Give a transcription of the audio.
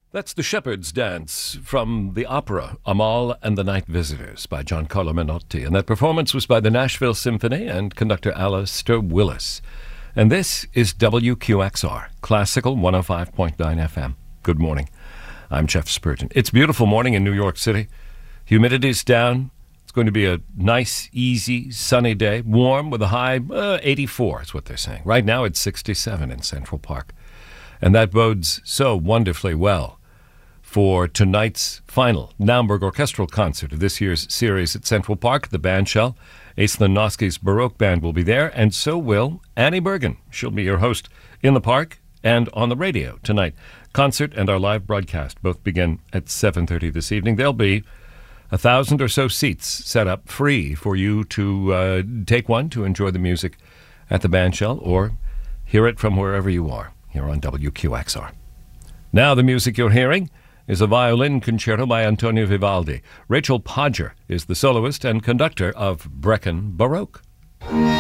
That's The Shepherd's Dance from the opera Amal and the Night Visitors by Giancarlo Menotti. And that performance was by the Nashville Symphony and conductor Alistair Willis. And this is WQXR, Classical 105.9 FM. Good morning. I'm Jeff Spurgeon. It's a beautiful morning in New York City. Humidity's down. It's going to be a nice, easy, sunny day. Warm with a high 84 is what they're saying. Right now it's 67 in Central Park. And that bodes so wonderfully well for tonight's final Naumburg Orchestral Concert of this year's series at Central Park. The Bandshell, Aislinn Noski's Baroque Band will be there, and so will Annie Bergen. She'll be your host in the park and on the radio tonight. Concert and our live broadcast both begin at 7:30 this evening. There'll be 1,000 or so seats set up free for you to take one to enjoy the music at the Bandshell or hear it from wherever you are here on WQXR. Now the music you're hearing is a violin concerto by Antonio Vivaldi. Rachel Podger is the soloist and conductor of Brecon Baroque.